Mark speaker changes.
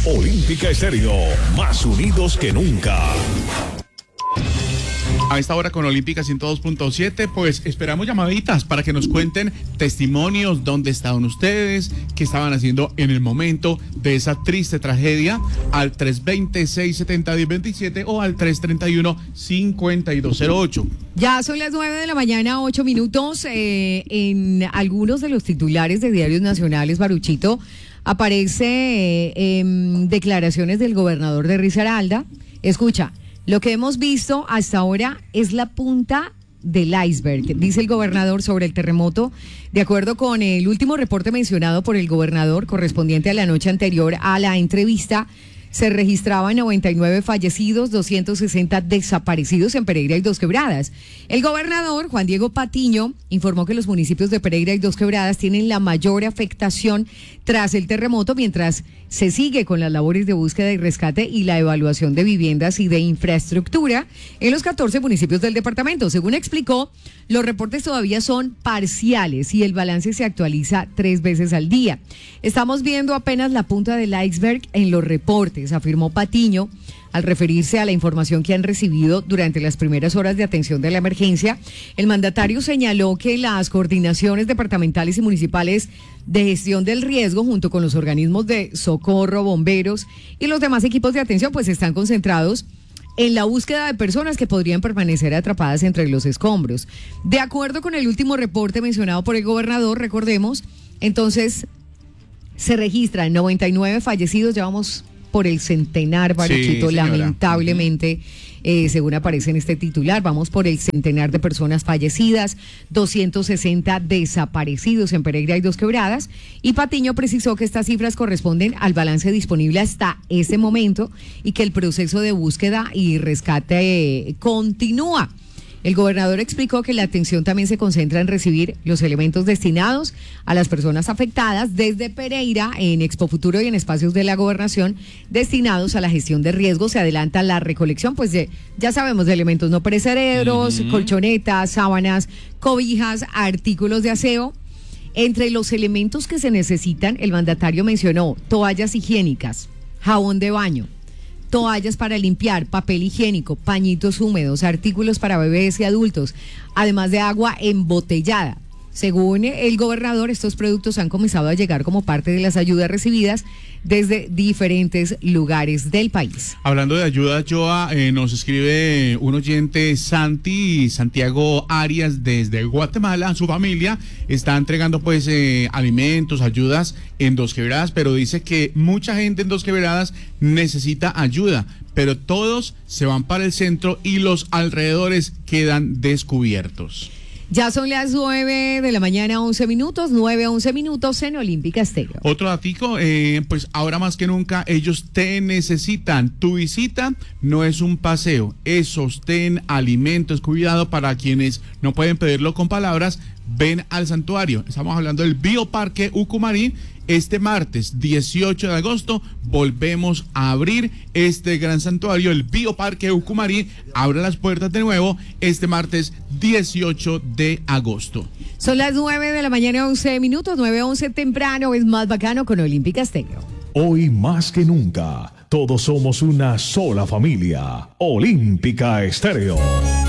Speaker 1: Olímpica Estéreo, más unidos que nunca.
Speaker 2: A esta hora con Olímpica 102.7, pues esperamos llamaditas para que nos cuenten testimonios, dónde estaban ustedes, qué estaban haciendo en el momento de esa triste tragedia, al 320-670-1027 o al 331-5208.
Speaker 3: Ya son las 9 de la mañana, 8 minutos. En algunos de los titulares de diarios nacionales, Baruchito, aparece declaraciones del gobernador de Risaralda. Escucha. Lo que hemos visto hasta ahora es la punta del iceberg, dice el gobernador sobre el terremoto. De acuerdo con el último reporte mencionado por el gobernador, correspondiente a la noche anterior a la entrevista, se registraban 99 fallecidos, 260 desaparecidos en Pereira y Dos Quebradas. El gobernador, Juan Diego Patiño, informó que los municipios de Pereira y Dos Quebradas tienen la mayor afectación tras el terremoto, mientras se sigue con las labores de búsqueda y rescate y la evaluación de viviendas y de infraestructura en los 14 municipios del departamento. Según explicó, los reportes todavía son parciales y el balance se actualiza 3 veces al día. Estamos viendo apenas la punta del iceberg en los reportes, afirmó Patiño, al referirse a la información que han recibido durante las primeras horas de atención de la emergencia. El mandatario señaló que las coordinaciones departamentales y municipales de gestión del riesgo, junto con los organismos de socorro, bomberos y los demás equipos de atención, pues están concentrados en la búsqueda de personas que podrían permanecer atrapadas entre los escombros. De acuerdo con el último reporte mencionado por el gobernador, recordemos, entonces se registran 99 fallecidos, ya vamos por el centenar, Baruchito, sí, lamentablemente, según aparece en este titular, vamos por el centenar de personas fallecidas, 260 desaparecidos en Pereira y Dos Quebradas, y Patiño precisó que estas cifras corresponden al balance disponible hasta este momento y que el proceso de búsqueda y rescate continúa. El gobernador explicó que la atención también se concentra en recibir los elementos destinados a las personas afectadas desde Pereira, en Expo Futuro y en espacios de la gobernación destinados a la gestión de riesgos. Se adelanta la recolección, pues ya sabemos, de elementos no perecederos, colchonetas, sábanas, cobijas, artículos de aseo. Entre los elementos que se necesitan, el mandatario mencionó toallas higiénicas, jabón de baño, toallas para limpiar, papel higiénico, pañitos húmedos, artículos para bebés y adultos, además de agua embotellada. Según el gobernador, estos productos han comenzado a llegar como parte de las ayudas recibidas desde diferentes lugares del país.
Speaker 2: Hablando de ayuda, Joa, nos escribe un oyente, Santiago Arias, desde Guatemala. Su familia está entregando pues alimentos, ayudas en Dos Quebradas, pero dice que mucha gente en Dos Quebradas necesita ayuda, pero todos se van para el centro y los alrededores quedan descubiertos.
Speaker 3: Ya son las 9 de la mañana, 11 minutos, 9-11 minutos en Olímpica Estéreo.
Speaker 2: Otro datico, pues ahora más que nunca ellos te necesitan. Tu visita no es un paseo, es sostén, alimentos, cuidado. Para quienes no pueden pedirlo con palabras, ven al santuario. Estamos hablando del Bioparque Ucumarí. Este martes 18 de agosto volvemos a abrir este gran santuario, el Bioparque Ucumarí. Abre las puertas de nuevo este martes 18 de agosto.
Speaker 3: Son las 9 de la mañana, 11 minutos, 9-11 temprano, es más bacano con Olímpica Estéreo.
Speaker 1: Hoy más que nunca, todos somos una sola familia. Olímpica Estéreo.